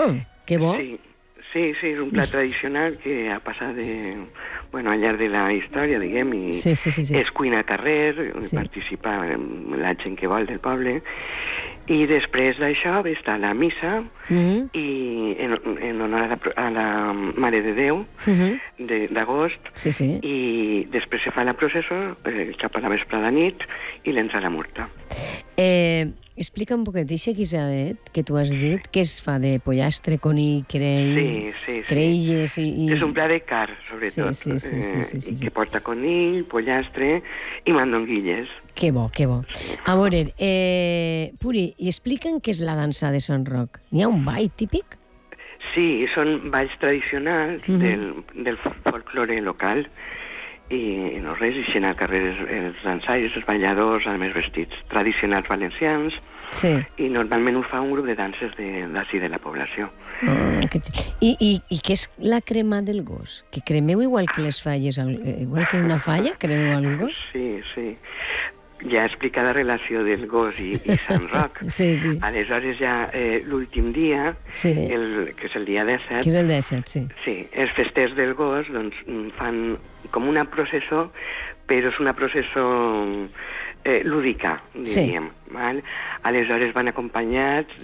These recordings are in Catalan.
Ah, que bo. Sí, és un plat tradicional que ha passat al llarg de la història, diguem, i és cuina a carrer, participa la gent que vol del poble, i després d'això està la missa i en honor a la Mare de Déu d'agost, i després se fa la processó cap a la vesprada nit i l'entrada morta. Explica un poquet, eixe guisadet que tu has dit, què es fa de pollastre, conill, creïlles i... És un plat de carn, sobretot, que porta conill, pollastre i mandonguilles. Que bo, que bo. A veure, Puri, i explica'm què és la dansa de Sant Roc. N'hi ha un ball típic? Sí, són balls tradicionals del folklore local, i no res, ixen al carrer els dansaires, els balladors, a més vestits tradicionals valencians, i normalment ho fa un grup de danses d'ací de la població. I què és la crema del gos? Que cremeu igual que les falles, igual que una falla, cremeu el gos? Sí. Ja explica la relació del gos i Sant Roc. Aleshores ja l'últim dia, que és el dia 17... Que és el 17, sí. Sí, els festers del gos doncs, fan com una processó, però és una processó lúdica, diríem. Aleshores van acompanyats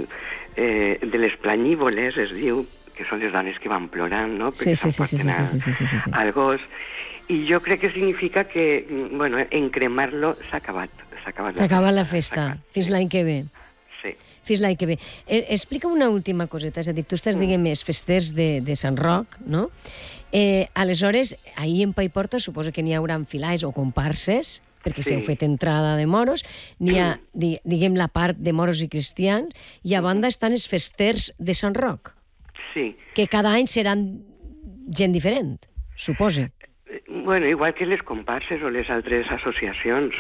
de les planyívoles, es diu, que són les dones que van plorant, no?, perquè s'emporten al gos. I jo crec que significa que, en cremar-lo s'ha acabat. S'ha acabat la festa, fins l'any que ve. Sí. Fins l'any que ve. Explica'm una última coseta, és a dir, tu estàs, diguem, més festers de Sant Roc, no? Aleshores, ahir en Paiporta suposo que n'hi haurà filais o comparses, perquè si heu fet entrada de moros, n'hi ha, diguem, la part de moros i cristians, i a banda estan els festers de Sant Roc. Sí. Que cada any seran gent diferent, suposo. Igual que les comparses o les altres associacions.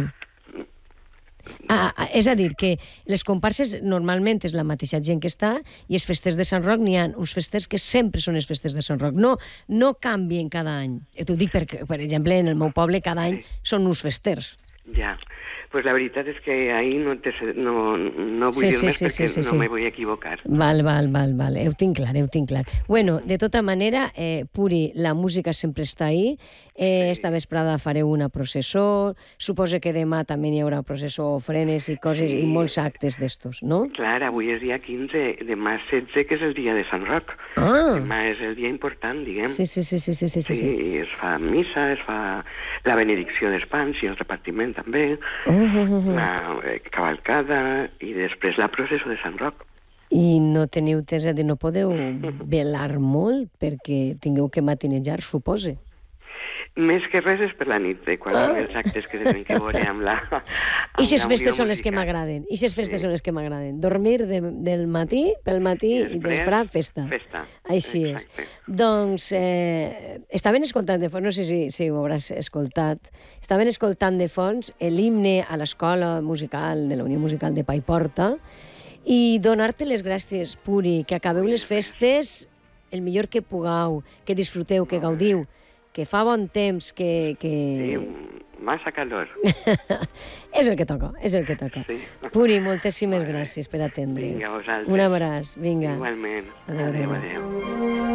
És a dir, que les comparses normalment és la mateixa gent que està, i els festers de Sant Roc n'hi ha uns festers que sempre són els festers de Sant Roc. No canvien cada any. T'ho dic perquè, per exemple, en el meu poble cada any són uns festers. Ja. Pues la veritat és que ahir no vull dir més perquè no me vull equivocar. Val. Ho tinc clar. Bueno, de tota manera, Puri, la música sempre està ahí. Esta vesprada fareu una processó. Suposo que demà també hi haurà processó, ofrenes i coses, i molts actes d'estos, no? Clar, avui és dia 15, demà 16, que és el dia de Sant Roc. Demà és el dia important, diguem. Sí. I es fa missa, es fa la benedicció dels pans i el repartiment també. La cavalcada i després la processó de Sant Roc. I no teniu, és a dir, no podeu velar molt perquè tingueu que matinejar, supose. Més que res és per la nit, quan els actes que tenen que veure amb la... Ixes festes són les que m'agraden. Dormir pel matí i després festa. Així és. Doncs estaven escoltant de fons, no sé si ho hauràs escoltat, estaven escoltant de fons l'himne a l'escola musical de la Unió Musical de Paiporta, i donar-te les gràcies, Puri, que acabeu les festes el millor que pugueu, que disfruteu, que gaudiu, que fa bon temps, que... Sí, massa calor. És el que toca. Sí. Puri, moltíssimes gràcies per atendre. Vinga, vosaltres. Un abraç, vinga. Igualment. Adéu.